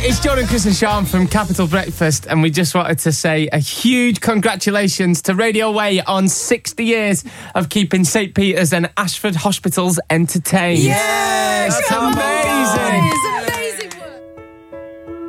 it's Jordan, Chris and Sean from Capital Breakfast, and we just wanted to say a huge congratulations to Radio Way on 60 years of keeping St Peter's and Ashford hospitals entertained. Yes! That's amazing!